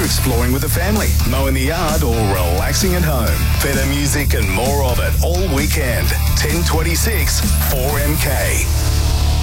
you're exploring with the family, mowing the yard or relaxing at home. Better music and more of it all weekend. 1026 4MK.